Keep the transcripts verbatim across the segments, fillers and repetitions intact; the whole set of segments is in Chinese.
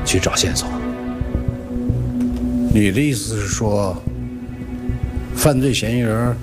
去找线索。你的意思是说，犯罪嫌疑人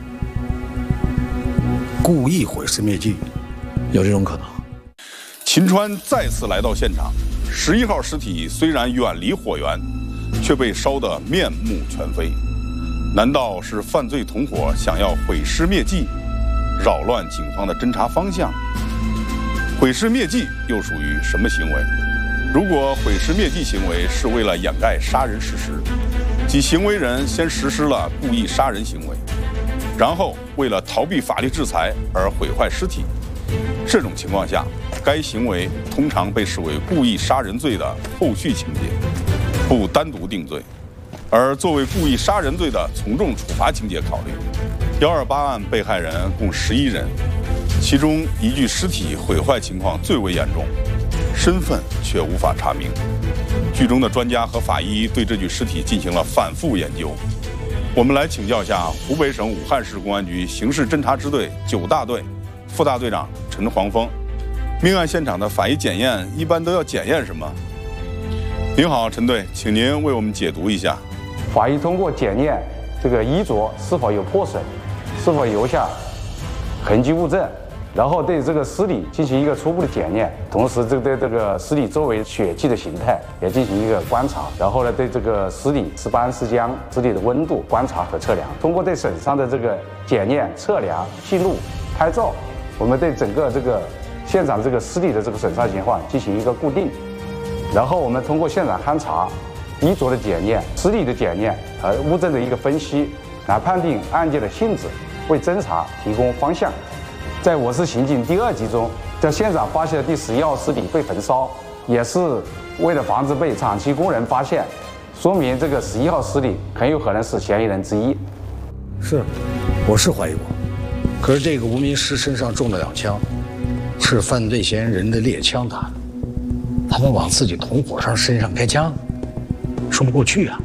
故意毁尸灭迹，有这种可能？ 秦川再次来到现场，十一号尸体虽然远离火源，却被烧得面目全非。难道是犯罪同伙想要毁尸灭迹，扰乱警方的侦查方向？毁尸灭迹又属于什么行为？如果毁尸灭迹行为是为了掩盖杀人事实，即行为人先实施了故意杀人行为，然后为了逃避法律制裁而毁坏尸体，这种情况下，该行为通常被视为故意杀人罪的后续情节，不单独定罪。而作为故意杀人罪的从重处罚情节考虑，幺二八案被害人共十一人，其中一具尸体毁坏情况最为严重，身份却无法查明。剧中的专家和法医对这具尸体进行了反复研究。我们来请教一下湖北省武汉市公安局刑事侦查支队九大队副大队长陈黄峰。命案现场的法医检验一般都要检验什么？您好，陈队，请您为我们解读一下。 法医通过检验这个衣着是否有破损，是否留下痕迹物证，然后对这个尸体进行一个初步的检验，同时这个对这个尸体周围血迹的形态也进行一个观察，然后呢对这个尸体是斑是僵、尸体的温度观察和测量。通过对损伤的这个检验、测量、记录、拍照，我们对整个这个现场这个尸体的这个损伤情况进行一个固定，然后我们通过现场勘查、衣着的检验、尸体的检验和物证的一个分析，来判定案件的性质，为侦查提供方向。在《我市刑警》第二集中，在现场发现的第十一号尸体被焚烧，也是为了防止被厂区工人发现，说明这个十一号尸体很有可能是嫌疑人之一。 是，我是怀疑过，可是这个无名尸身上中了两枪，是犯罪嫌疑人的猎枪打的，他们往自己同伙上身上开枪，说不过去啊。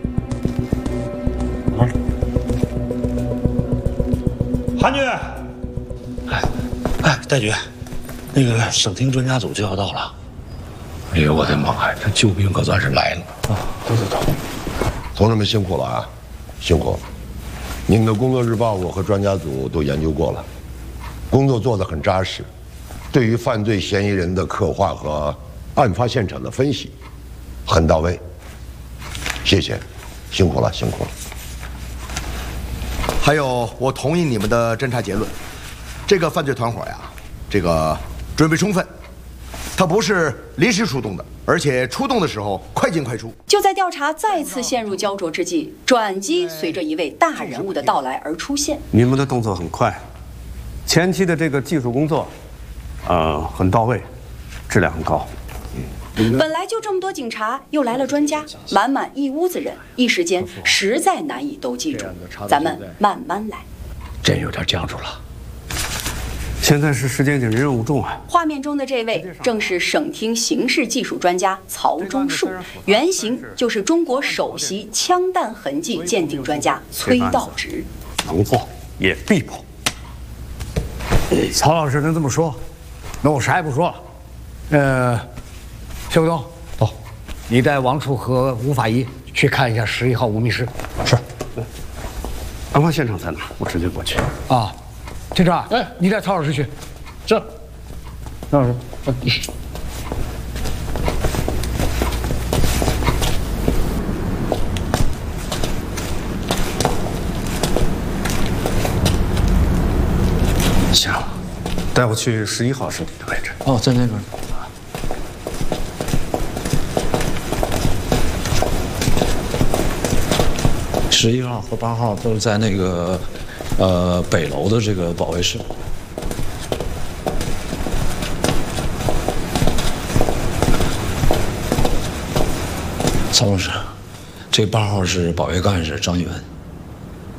啊， 韩局，哎哎，戴局，那个省厅专家组就要到了。 哎呦我的妈呀，这救兵可算是来了啊！ 都走走。 同志们辛苦了啊，辛苦了。您的工作日报我和专家组都研究过了，工作做得很扎实，对于犯罪嫌疑人的刻画和案发现场的分析很到位。谢谢，辛苦了，辛苦了。 还有，我同意你们的侦查结论，这个犯罪团伙呀，这个准备充分，他不是临时出动的，而且出动的时候快进快出。 就在调查再次陷入焦灼之际，转机随着一位大人物的到来而出现。 你们的动作很快，前期的这个技术工作，呃，很到位，质量很高。 本来就这么多警察，又来了专家，满满一屋子人，一时间实在难以都记住。咱们慢慢来。 真有点僵住了。 现在是时间紧，任务重啊！ 画面中的这位正是省厅刑事技术专家曹忠树，原型就是中国首席枪弹痕迹鉴定专家崔道直。 能破也必破。 曹老师能这么说，那我啥也不说了。呃，肖东，走，你带王处和吴法医去看一下十一号无名尸。 是。案发现场在哪？我直接过去。 啊，警长，哎，你带曹老师去。 这， 曹老师， 行，带我去十一号尸体的位置。 哦，在那边。 十一号和八号都是在那个，呃，北楼的这个保卫室。曹老师，这八号是保卫干事张元。